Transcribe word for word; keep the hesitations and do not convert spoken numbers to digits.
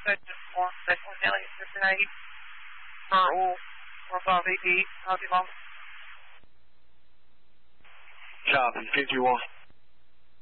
Section four, Section Nelly, Cincinnati, for all, four five eight eight, copy, mom. Copy, fifty-one.